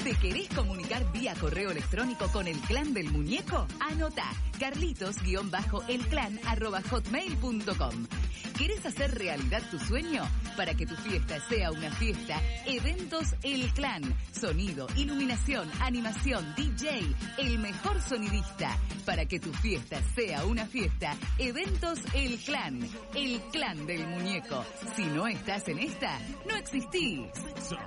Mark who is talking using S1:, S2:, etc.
S1: ¿Te querés comunicar vía correo electrónico con el Clan del Muñeco? Anota carlitos-elclan@hotmail.com. ¿Querés hacer realidad tu sueño? Para que tu fiesta sea una fiesta, Eventos El Clan. Sonido, iluminación, animación, DJ, el mejor sonidista. Para que tu fiesta sea una fiesta, Eventos El Clan del Muñeco. Si no estás en esta, no existís.